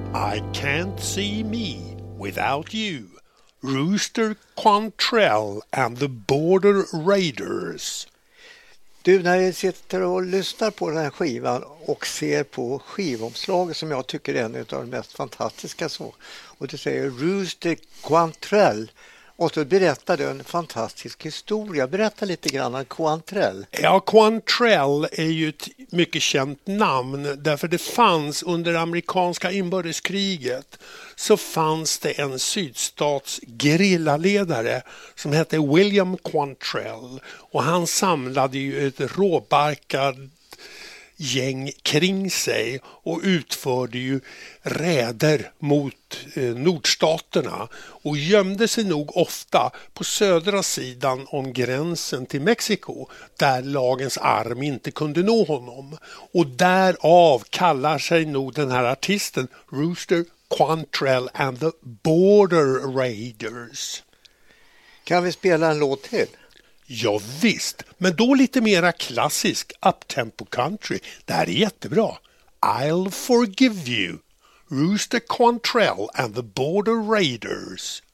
I can't see me without you. Rooster Quantrell and the Border Raiders. Du, när jag sitter och lyssnar på den här skivan och ser på skivomslaget som jag tycker är en av de mest fantastiska så. Och du säger Rooster Quantrell. Och så berättar du en fantastisk historia. Berätta lite grann om Quantrell. Ja, Quantrell är ju ett mycket känt namn därför det fanns under amerikanska inbördeskriget så fanns det en sydstats gerillaledare som hette William Quantrell och han samlade ju ett råbarkat gäng kring sig och utförde ju räder mot nordstaterna och gömde sig nog ofta på södra sidan om gränsen till Mexiko där lagens arm inte kunde nå honom. Och därav kallar sig nog den här artisten Rooster Quantrell and the Border Raiders. Kan vi spela en låt till? Ja visst, men då lite mera klassisk uptempo country. Det här är jättebra. I'll forgive you. Rooster Quantrell and the Border Raiders.